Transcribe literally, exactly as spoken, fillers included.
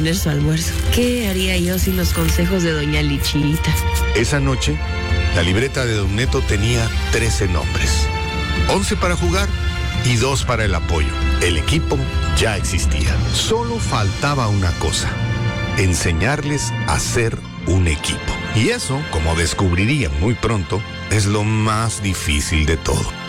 tener su almuerzo. ¿Qué haría yo sin los consejos de doña Lichita? Esa noche, la libreta de Don Neto tenía trece nombres. once para jugar y dos para el apoyo. El equipo ya existía. Solo faltaba una cosa: enseñarles a ser un equipo. Y eso, como descubrirían muy pronto, es lo más difícil de todo.